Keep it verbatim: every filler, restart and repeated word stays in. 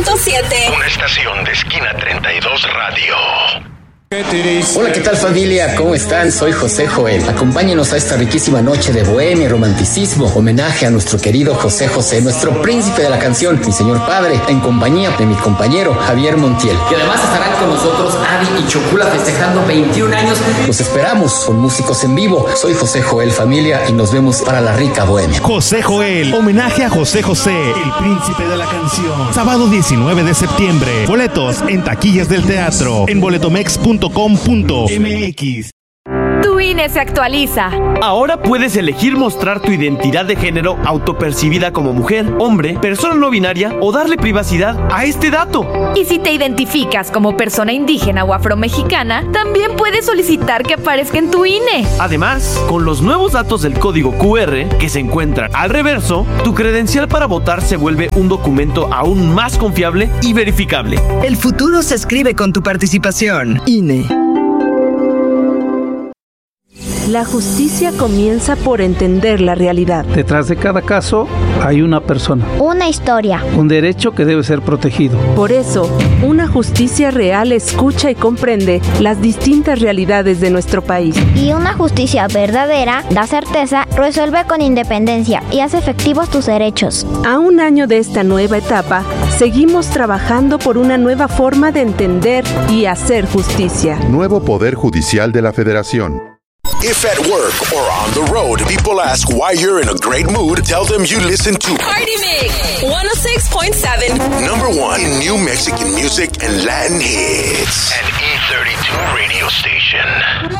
punto siete. Una estación de Esquina treinta y dos Radio. Hola, ¿qué tal familia? ¿Cómo están? Soy José Joel. Acompáñenos a esta riquísima noche de bohemia y romanticismo. Homenaje a nuestro querido José José, nuestro príncipe de la canción, mi señor padre, en compañía de mi compañero Javier Montiel. Y además estarán con nosotros Adi y Chocula festejando veintiún años. Los esperamos con músicos en vivo. Soy José Joel, familia, y nos vemos para la rica bohemia. José Joel, homenaje a José José, el príncipe de la canción. Sábado diecinueve de septiembre. Boletos en taquillas del teatro, en boletomex punto com punto m x. Tu I N E se actualiza. Ahora puedes elegir mostrar tu identidad de género autopercibida como mujer, hombre, persona no binaria o darle privacidad a este dato. Y si te identificas como persona indígena o afromexicana, también puedes solicitar que aparezca en tu I N E. Además, con los nuevos datos del código Q R que se encuentran al reverso, tu credencial para votar se vuelve un documento aún más confiable y verificable. El futuro se escribe con tu participación. I N E. La justicia comienza por entender la realidad. Detrás de cada caso hay una persona. Una historia. Un derecho que debe ser protegido. Por eso, una justicia real escucha y comprende las distintas realidades de nuestro país. Y una justicia verdadera da certeza, resuelve con independencia y hace efectivos tus derechos. A un año de esta nueva etapa, seguimos trabajando por una nueva forma de entender y hacer justicia. Nuevo Poder Judicial de la Federación. If at work or on the road, people ask why you're in a great mood, tell them you listen to Party Mix one oh six point seven. Number one in new Mexican music and Latin hits. An E thirty-two radio station.